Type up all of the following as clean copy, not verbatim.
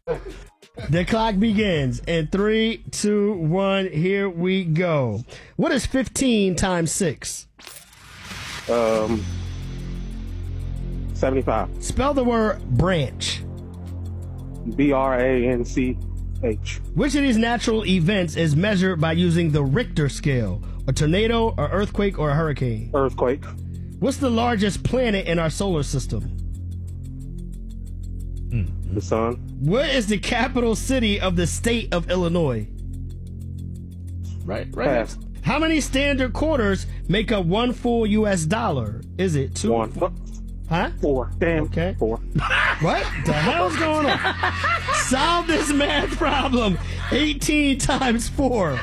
The clock begins in 3, 2, 1. Here we go. What is 15 times 6? 75. Spell the word branch. BRANCH. Which of these natural events is measured by using the Richter scale? A tornado, an earthquake, or a hurricane? Earthquake. What's the largest planet in our solar system? The sun. What is the capital city of the state of Illinois? Right. Pass. How many standard quarters make up one full U.S. dollar? Is it 2? 1. Huh? 4. Damn. Okay. 4. What the hell's going on? Solve this math problem. 18 times 4.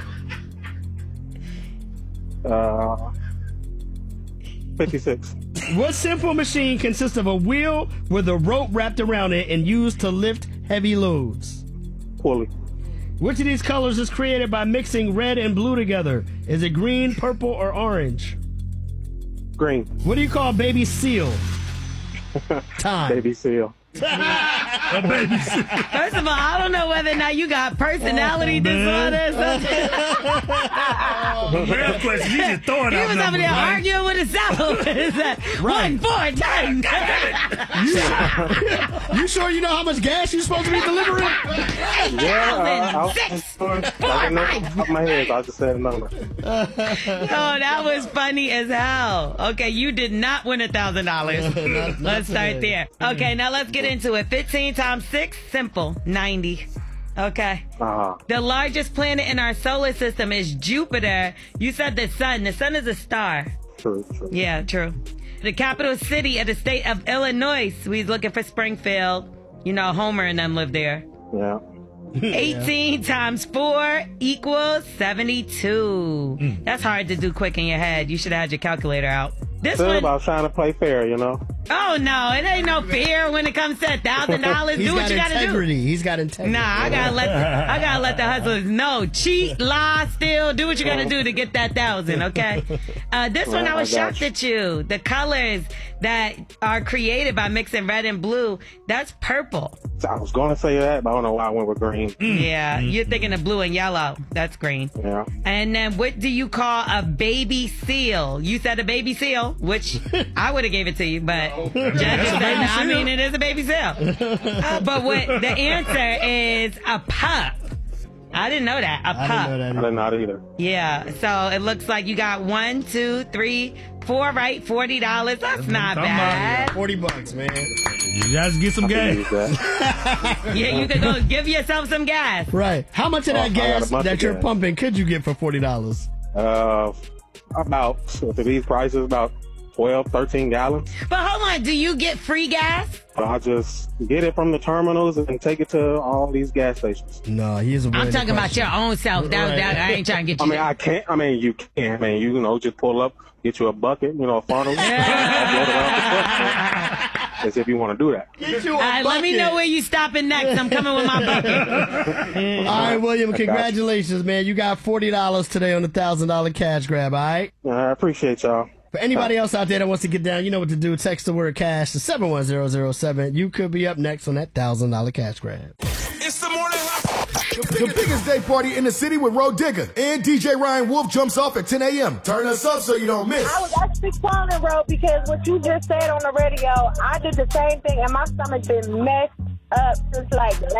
56. What simple machine consists of a wheel with a rope wrapped around it and used to lift heavy loads? Pulley. Which of these colors is created by mixing red and blue together? Is it green, purple, or orange? Green. What do you call a baby seal? Time. Baby seal. A baby seal. First of all, I don't know whether or not you got personality disorder or something. Real question. You just throwing He out was over numbers, there right? arguing with himself. It's like, Right. 1, 4 times. You sure you know how much gas you're supposed to be delivering? Yeah, 6, 4, I didn't know 5. off the top of my head, so I just said a number. Oh, that was funny as hell. Okay, you did not win $1,000. Let's start there. Okay, now let's get into it. 15 times 6, simple, 90. Okay. The largest planet in our solar system is Jupiter. You said the sun. The sun is a star. True. Yeah, true. The capital city of the state of Illinois. We looking for Springfield. You know, Homer and them live there. Yeah. 18 times 4 equals 72. That's hard to do quick in your head. You should have had your calculator out. This Still one, about trying to play fair, you know? oh no, it ain't no fear when it comes to $1,000. He's Do what got you gotta do. integrity. He's got integrity. Nah, I gotta let the hustlers know. Cheat, lie, steal, do what you gotta do to get that 1,000, okay? This one I was shocked at you. The colors that are created by mixing red and blue, that's purple. I was going to say that, but I don't know why I went with green. Yeah, you're thinking of blue and yellow. That's green. Yeah. And then what do you call a baby seal? You said a baby seal, which I would have gave it to you, but judges said, I mean, it is a baby seal. But what the answer is a pup. I didn't know that. A pup. I didn't know that either. Yeah, so it looks like you got 1, 2, 3, 4 right, $40. That's not bad. $40, man. You guys get some gas. Use that. Yeah, you could go give yourself some gas. Right. How much of that I got gas a bunch that of you're gas. pumping could you get for $40? About, for these prices, about 12, 13 gallons. But hold on, do you get free gas? I just get it from the terminals and take it to all these gas stations. No, he is a I'm talking about your own self. That I ain't trying to get you. I mean, I can't. I mean, you can. I mean, you know, just pull up, get you a bucket, you know, a funnel. Upload it around the truck, as if you want to do that. Get you a All right, let me bucket. know where you stopping next. I'm coming with my bucket. All right, William, congratulations, man. You got $40 today on the $1,000 cash grab, all right? I appreciate y'all. For anybody else out there that wants to get down, you know what to do. Text the word cash to 71007. You could be up next on that $1,000 cash grab. It's the morning. The biggest day party in the city with Roe Digger and DJ Ryan Wolf jumps off at 10 a.m. Turn us up so you don't miss. I was actually calling, bro, because what you just said on the radio, I did the same thing, and my stomach been messed up since like